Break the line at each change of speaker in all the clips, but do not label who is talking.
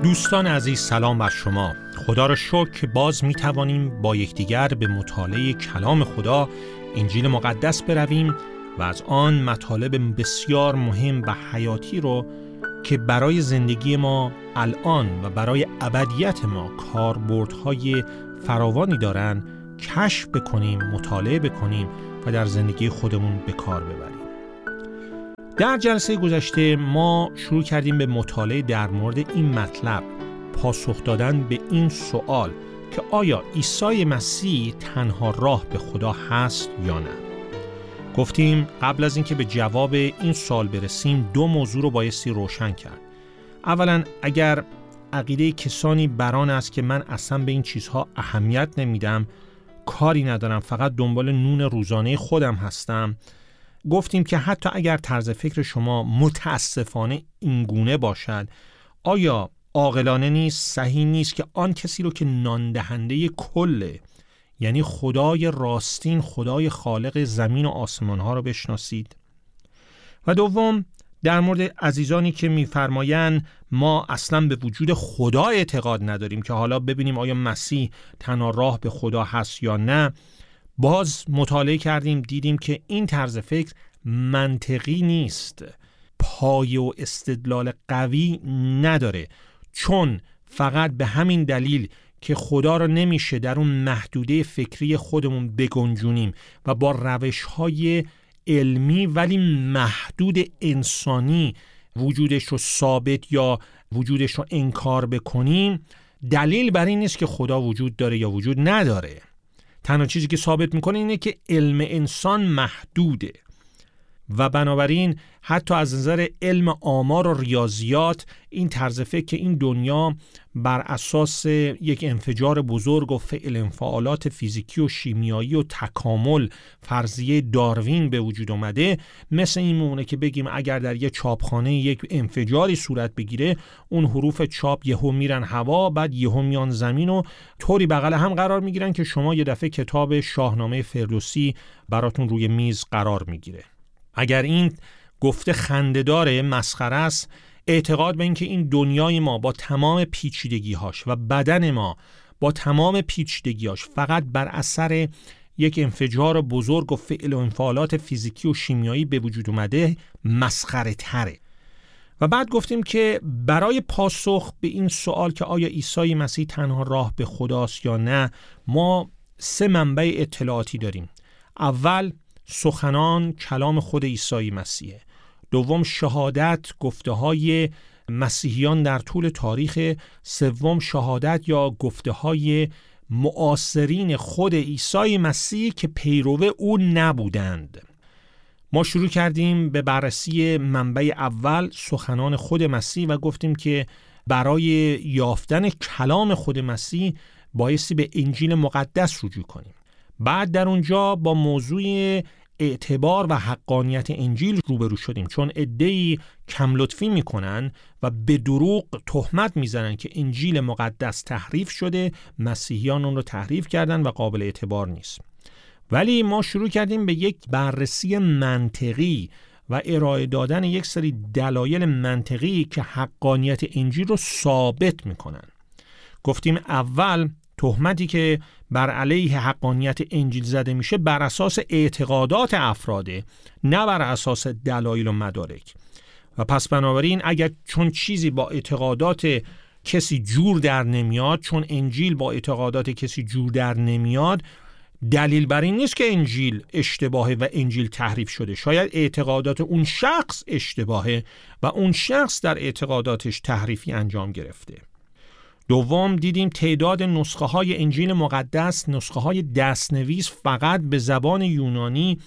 دوستان عزیز، سلام بر شما. خدا را شکر که باز می توانیم با یکدیگر به مطالعه کلام خدا، انجیل مقدس برویم و از آن مطالب بسیار مهم و حیاتی رو که برای زندگی ما الان و برای ابدیت ما کاربردهای فراوانی دارن کشف بکنیم، مطالعه بکنیم و در زندگی خودمون به کار ببریم. در جلسه گذشته ما شروع کردیم به مطالعه در مورد این مطلب، پاسخ دادن به این سوال که آیا عیسی مسیح تنها راه به خدا هست یا نه. گفتیم قبل از اینکه به جواب این سوال برسیم دو موضوع رو بایستی روشن کرد. اولا، اگر عقیده کسانی بران است که من اصلا به این چیزها اهمیت نمیدم، کاری ندارم، فقط دنبال نون روزانه خودم هستم، گفتیم که حتی اگر طرز فکر شما متاسفانه اینگونه باشد، آیا عاقلانه نیست، صحیح نیست که آن کسی رو که نان دهنده کله، یعنی خدای راستین، خدای خالق زمین و آسمان ها رو بشناسید؟ و دوم، در مورد عزیزانی که می‌فرمایند ما اصلا به وجود خدا اعتقاد نداریم، که حالا ببینیم آیا مسیح تنها راه به خدا هست یا نه، باز مطالعه کردیم، دیدیم که این طرز فکر منطقی نیست، پایه و استدلال قوی نداره، چون فقط به همین دلیل که خدا را نمیشه در اون محدوده فکری خودمون بگنجونیم و با روش‌های علمی ولی محدود انسانی وجودش رو ثابت یا وجودش رو انکار بکنیم، دلیل بر این نیست که خدا وجود داره یا وجود نداره. تنها چیزی که ثابت میکنه اینه که علم انسان محدوده و بنابراین حتی از نظر علم آمار و ریاضیات این طرز فکر که این دنیا بر اساس یک انفجار بزرگ و فعل انفعالات فیزیکی و شیمیایی و تکامل فرضیه داروین به وجود اومده، مثل این مونه که بگیم اگر در یک چاپخانه یک انفجاری صورت بگیره، اون حروف چاپ یهو میرن هوا، بعد یهو میان زمین و طوری بغل هم قرار میگیرن که شما یه دفعه کتاب شاهنامه فردوسی براتون روی میز قرار میگیره. اگر این گفته خنده‌داره، مسخره است، اعتقاد به این که این دنیای ما با تمام پیچیدگی‌هاش و بدن ما با تمام پیچیدگی‌هاش فقط بر اثر یک انفجار بزرگ و فعل و انفعالات فیزیکی و شیمیایی به وجود اومده مسخره تره. و بعد گفتیم که برای پاسخ به این سوال که آیا عیسی مسیح تنها راه به خداست یا نه، ما 3 منبع اطلاعاتی داریم. اول، سخنان کلام خود عیسی مسیحه. دوم، شهادت، گفته‌های مسیحیان در طول تاریخ. سوم، شهادت یا گفته‌های معاصرین خود عیسی مسیح که پیرو او نبودند. ما شروع کردیم به بررسی منبع اول، سخنان خود مسیح، و گفتیم که برای یافتن کلام خود مسیح بایستی به انجیل مقدس رجوع کنیم. بعد در اونجا با موضوع اعتبار و حقانیت انجیل روبرو شدیم، چون عده‌ای کم لطفی میکنن و به دروغ تهمت میزنن که انجیل مقدس تحریف شده، مسیحیان اون رو تحریف کردن و قابل اعتبار نیست. ولی ما شروع کردیم به یک بررسی منطقی و ارائه دادن یک سری دلایل منطقی که حقانیت انجیل رو ثابت میکنن. گفتیم اول، تهمتی که بر علیه حقانیت انجیل زده میشه بر اساس اعتقادات افراده، نه بر اساس دلایل و مدارک. و پس بنابراین اگر چون چیزی با اعتقادات کسی جور در نمیاد، چون انجیل با اعتقادات کسی جور در نمیاد، دلیل بر این نیست که انجیل اشتباهه و انجیل تحریف شده. شاید اعتقادات اون شخص اشتباهه و اون شخص در اعتقاداتش تحریفی انجام گرفته. دوم، دیدیم تعداد نسخه های انجیل مقدس، نسخه های دستنویس فقط به زبان یونانی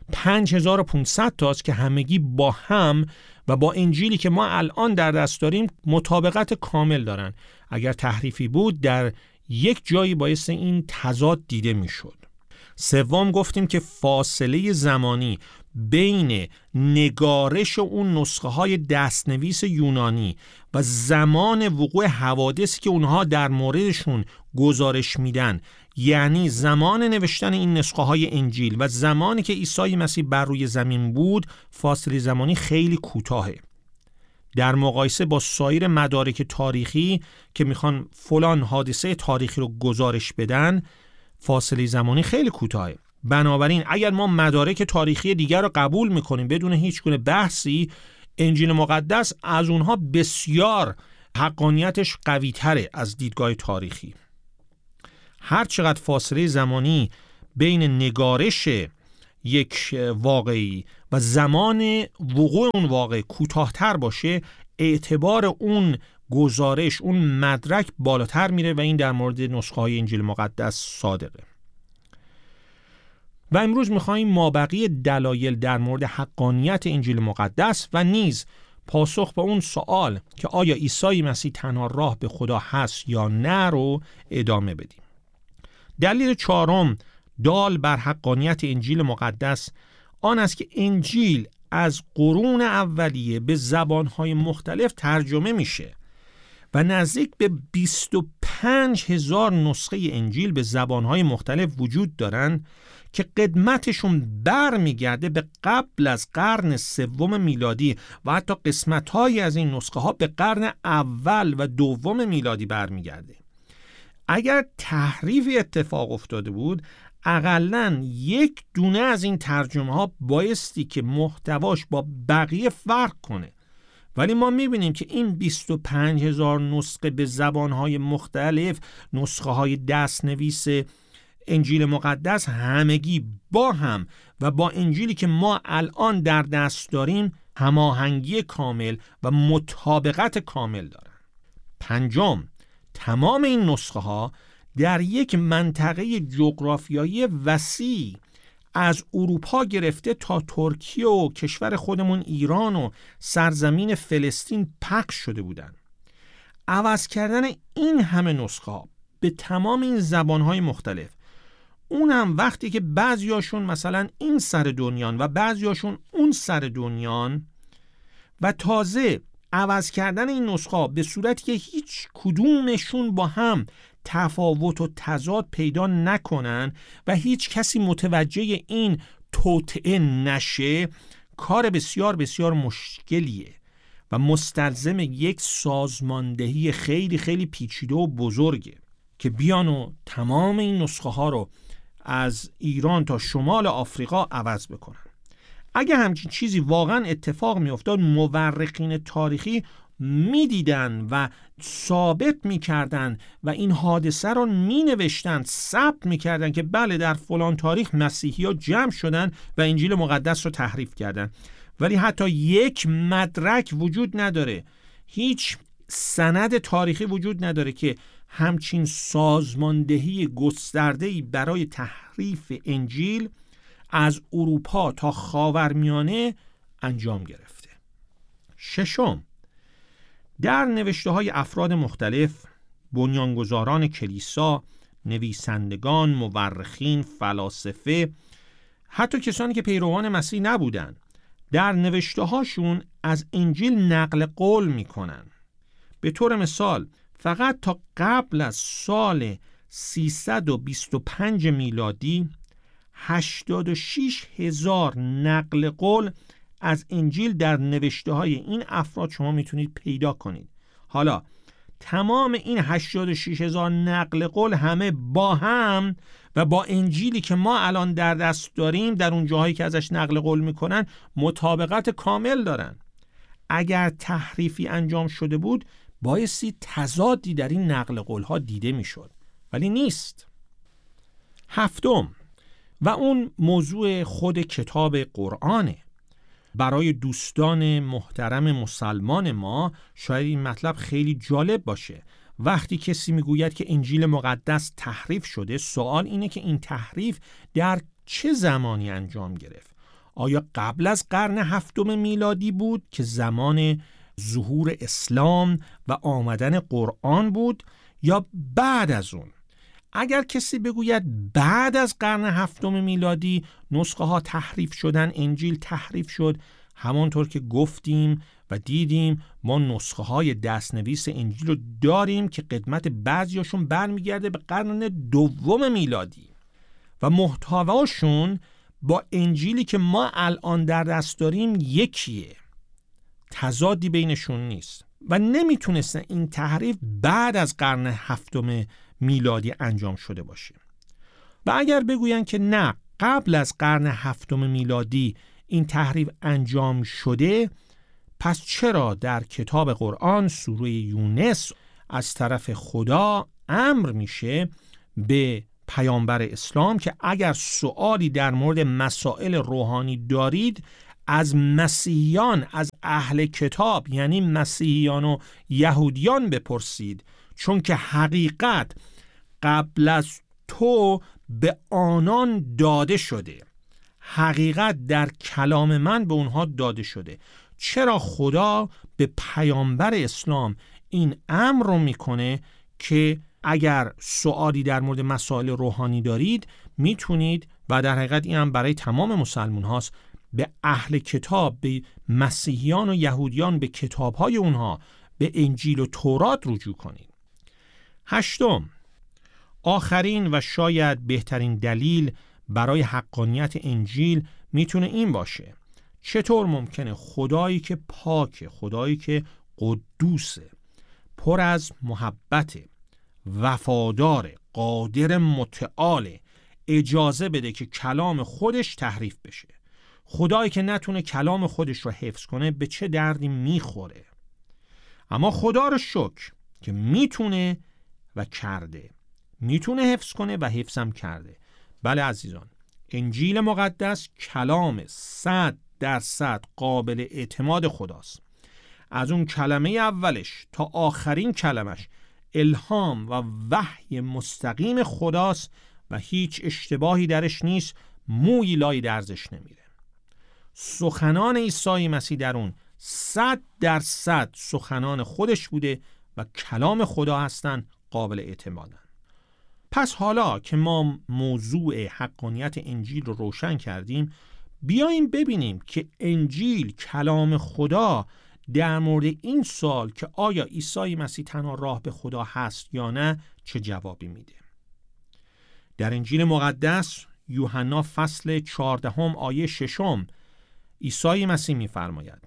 5500 تاست که همگی با هم و با انجیلی که ما الان در دست داریم مطابقت کامل دارن. اگر تحریفی بود در یک جایی باعث این تضاد دیده میشد. سوم، گفتیم که فاصله زمانی بین نگارش اون نسخه های دستنویس یونانی و زمان وقوع حوادثی که اونها در موردشون گزارش میدن، یعنی زمان نوشتن این نسخه های انجیل و زمانی که عیسی مسیح بر روی زمین بود، فاصله زمانی خیلی کوتاهه. در مقایسه با سایر مدارک تاریخی که میخوان فلان حادثه تاریخی رو گزارش بدن، فاصله زمانی خیلی کوتاهه. بنابراین اگر ما مدارک تاریخی دیگر رو قبول میکنیم بدون هیچ گونه بحثی، انجیل مقدس از اونها بسیار حقانیتش قوی تره از دیدگاه تاریخی. هر چقدر فاصله زمانی بین نگارش یک واقعی و زمان وقوع اون واقع کوتاه‌تر باشه، اعتبار اون گزارش، اون مدرک بالاتر میره و این در مورد نسخه‌های انجیل مقدس صادقه. و امروز می‌خوایم مابقی دلایل در مورد حقانیت انجیل مقدس و نیز پاسخ به اون سوال که آیا عیسی مسیح تنها راه به خدا هست یا نه رو ادامه بدیم. دلیل چهارم دال بر حقانیت انجیل مقدس آن است که انجیل از قرون اولیه به زبانهای مختلف ترجمه میشه و نزدیک به 25,000 نسخه انجیل به زبانهای مختلف وجود دارن که قدمتشون برمیگرده به قبل از قرن سوم میلادی و حتی قسمت‌هایی از این نسخه ها به قرن اول و دوم میلادی برمیگرده. اگر تحریفی اتفاق افتاده بود، اقلن یک دونه از این ترجمه ها بایستی که محتواش با بقیه فرق کنه، ولی ما میبینیم که این 25,000 نسخه به زبانهای مختلف، نسخه های دستنویس انجیل مقدس همگی با هم و با انجیلی که ما الان در دست داریم هماهنگی کامل و مطابقت کامل دارن. پنجم، تمام این نسخه ها در یک منطقه جغرافیایی وسیع از اروپا گرفته تا ترکیه و کشور خودمون ایران و سرزمین فلسطین پخش شده بودند. عوض کردن این همه نسخه ها به تمام این زبانهای مختلف، اونم وقتی که بعضیاشون مثلا این سر دنیان و بعضیاشون اون سر دنیان، و تازه عوض کردن این نسخه ها به صورتی که هیچ کدومشون با هم تفاوت و تضاد پیدا نکنن و هیچ کسی متوجه این توطئه نشه، کار بسیار بسیار مشکلیه و مستلزم یک سازماندهی خیلی خیلی پیچیده و بزرگه که بیان و تمام این نسخه ها رو از ایران تا شمال آفریقا عوض بکنن. اگه همچین چیزی واقعا اتفاق می افتاد، مورخین تاریخی می دیدن و ثابت می کردن و این حادثه رو می نوشتن، ثبت می کردن که بله در فلان تاریخ مسیحی ها جمع شدن و انجیل مقدس رو تحریف کردن. ولی حتی یک مدرک وجود نداره، هیچ سند تاریخی وجود نداره که همچین سازماندهی گسترده‌ای برای تحریف انجیل از اروپا تا خاورمیانه انجام گرفته. ششم، در نوشته‌های افراد مختلف، بنیانگذاران کلیسا، نویسندگان، مورخین، فلاسفه، حتی کسانی که پیروان مسیح نبودند، در نوشته‌هاشون از انجیل نقل قول می‌کنن. به طور مثال فقط تا قبل از سال 325 میلادی 86,000 نقل قول از انجیل در نوشته‌های این افراد شما میتونید پیدا کنید. حالا تمام این 86,000 نقل قول همه با هم و با انجیلی که ما الان در دست داریم در اون جاهایی که ازش نقل قول میکنن مطابقت کامل دارن. اگر تحریفی انجام شده بود بایستی تضادی در این نقل قول‌ها دیده میشد، ولی نیست. هفتم، و اون موضوع خود کتاب قرآنه. برای دوستان محترم مسلمان ما شاید این مطلب خیلی جالب باشه. وقتی کسی میگوید که انجیل مقدس تحریف شده، سوال اینه که این تحریف در چه زمانی انجام گرفت؟ آیا قبل از قرن هفتم میلادی بود که زمان ظهور اسلام و آمدن قرآن بود، یا بعد از اون؟ اگر کسی بگوید بعد از قرن هفتم میلادی نسخه ها تحریف شدن، انجیل تحریف شد، همانطور که گفتیم و دیدیم ما نسخه های دستنویس انجیل رو داریم که قدمت بعضیاشون برمیگرده به قرن دوم میلادی و محتواشون با انجیلی که ما الان در دست داریم یکیه. تضادی بینشون نیست و نمیتونستن این تحریف بعد از قرن 7 میلادی انجام شده باشه. و اگر بگوین که نه، قبل از قرن 7 میلادی این تحریف انجام شده، پس چرا در کتاب قرآن سوره یونس از طرف خدا امر میشه به پیامبر اسلام که اگر سوالی در مورد مسائل روحانی دارید از مسیحیان، از اهل کتاب یعنی مسیحیان و یهودیان بپرسید، چون که حقیقت قبل از تو به آنان داده شده، حقیقت در کلام من به اونها داده شده. چرا خدا به پیامبر اسلام این امر رو میکنه که اگر سوالی در مورد مسائل روحانی دارید میتونید، و در حقیقت این هم برای تمام مسلمان هاست، به اهل کتاب، به مسیحیان و یهودیان، به کتابهای اونها، به انجیل و تورات رجوع کنید. 8. آخرین و شاید بهترین دلیل برای حقانیت انجیل میتونه این باشه: چطور ممکنه خدایی که پاکه، خدایی که قدوسه، پر از محبته، وفاداره، قادر متعاله، اجازه بده که کلام خودش تحریف بشه؟ خدایی که نتونه کلام خودش رو حفظ کنه به چه دردی میخوره؟ اما خدا رو شکر که میتونه و کرده، میتونه حفظ کنه و حفظم کرده. بله عزیزان، انجیل مقدس کلام 100% قابل اعتماد خداست. از اون کلمه اولش تا آخرین کلمش الهام و وحی مستقیم خداست و هیچ اشتباهی درش نیست، مویی لای درزش نمیره. سخنان عیسی مسیح در اون 100% سخنان خودش بوده و کلام خدا هستن، قابل اعتمادن. پس حالا که ما موضوع حقانیت انجیل رو روشن کردیم، بیاییم ببینیم که انجیل کلام خدا در مورد این سوال که آیا عیسی مسیح تنها راه به خدا هست یا نه چه جوابی میده. در انجیل مقدس یوحنا فصل 14 آیه 6 عیسی مسیح میفرماید: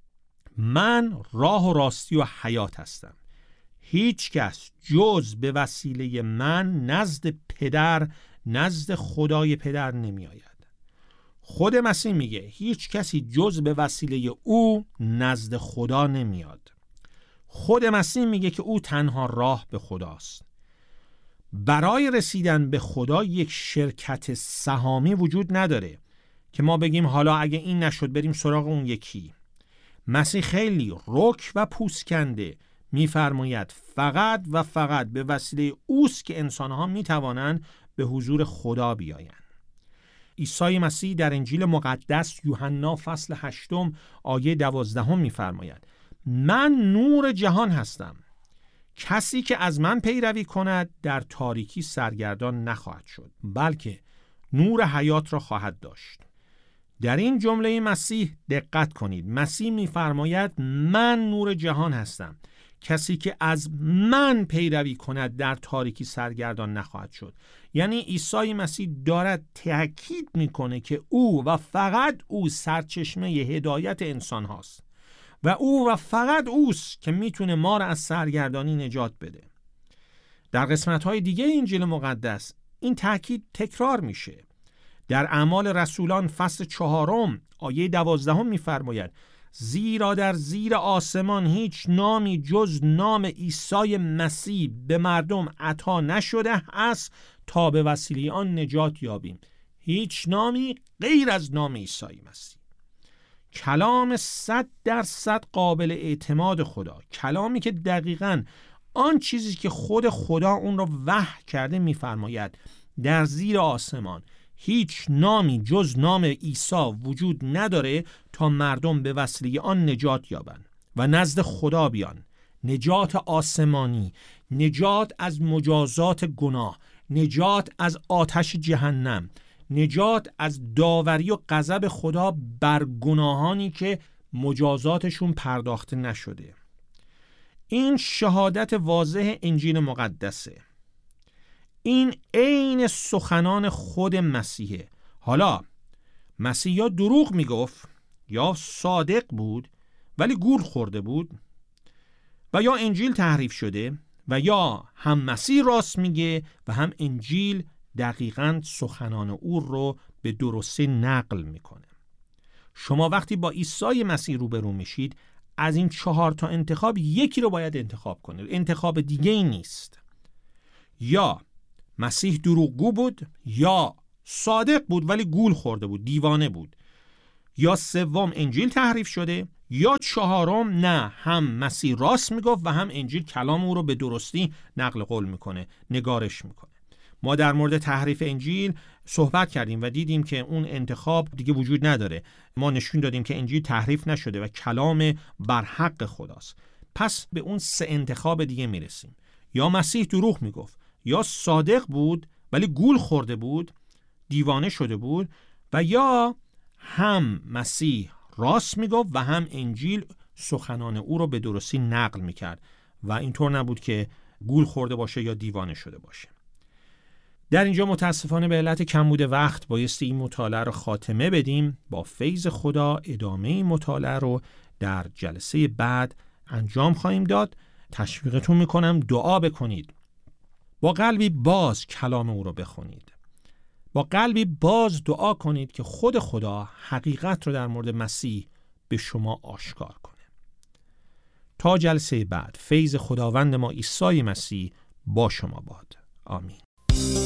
من راه و راستی و حیات هستم، هیچ کس جز به وسیله من نزد پدر، نزد خدای پدر نمی آید. خود مسیح میگه هیچ کسی جز به وسیله او نزد خدا نمیاد. خود مسیح میگه که او تنها راه به خداست. برای رسیدن به خدا یک شرکت سهامی وجود نداره که ما بگیم حالا اگه این نشد بریم سراغ اون یکی. مسیح خیلی رک و پوسکنده میفرماید فقط و فقط به وسیله اوست که انسانها میتوانند به حضور خدا بیایند. عیسی مسیح در انجیل مقدس یوحنا فصل 8 آیه 12 میفرماید: من نور جهان هستم، کسی که از من پیروی کند در تاریکی سرگردان نخواهد شد، بلکه نور حیات را خواهد داشت. در این جمله مسیح دقت کنید. مسیح میفرماید من نور جهان هستم، کسی که از من پیروی کند در تاریکی سرگردان نخواهد شد. یعنی عیسی مسیح دارد تأکید میکنه که او و فقط او سرچشمه هدایت انسان هاست و او و فقط اوست که میتونه ما را از سرگردانی نجات بده. در قسمت‌های دیگه انجیل مقدس این تأکید تکرار میشه. در اعمال رسولان فصل 4 آیه 12 میفرماید: زیرا در زیر آسمان هیچ نامی جز نام عیسی مسیح به مردم عطا نشده است تا به وسیله آن نجات یابیم. هیچ نامی غیر از نام عیسی مسیح. کلام 100% قابل اعتماد خدا، کلامی که دقیقاً آن چیزی که خود خدا اون رو وحی کرده میفرماید: در زیر آسمان هیچ نامی جز نام عیسی وجود نداره تا مردم به وسیله آن نجات یابند و نزد خدا بیان. نجات آسمانی، نجات از مجازات گناه، نجات از آتش جهنم، نجات از داوری و غضب خدا بر گناهانی که مجازاتشون پرداخته نشده. این شهادت واضح انجیل مقدسه. این عین سخنان خود مسیحه. حالا مسیح یا دروغ میگفت یا صادق بود ولی گول خورده بود، و یا انجیل تحریف شده و یا هم مسیح راست میگه و هم انجیل دقیقاً سخنان او رو به درستی نقل میکنه. شما وقتی با عیسی مسیح روبرو میشید، از این 4 انتخاب یکی رو باید انتخاب کنید. انتخاب دیگه ای نیست. یا مسیح دروغگو بود، یا صادق بود ولی گول خورده بود، دیوانه بود، یا سوم انجیل تحریف شده، یا 4 نه، هم مسیح راست میگفت و هم انجیل کلام او رو به درستی نقل قول میکنه، نگارش میکنه. ما در مورد تحریف انجیل صحبت کردیم و دیدیم که اون انتخاب دیگه وجود نداره. ما نشون دادیم که انجیل تحریف نشده و کلام بر حق خداست. پس به اون 3 انتخاب دیگه میرسیم. یا مسیح دروغ میگفت، یا صادق بود ولی گول خورده بود، دیوانه شده بود، و یا هم مسیح راست میگفت و هم انجیل سخنان او رو به درستی نقل میکرد و اینطور نبود که گول خورده باشه یا دیوانه شده باشه. در اینجا متاسفانه به علت کمبود وقت بایستی این مطالعه رو خاتمه بدیم. با فیض خدا ادامه این مطالعه رو در جلسه بعد انجام خواهیم داد. تشویقتون میکنم دعا بکنید. با قلبی باز کلام او رو بخونید. با قلبی باز دعا کنید که خود خدا حقیقت رو در مورد مسیح به شما آشکار کنه. تا جلسه بعد فیض خداوند ما عیسی مسیح با شما باد. آمین.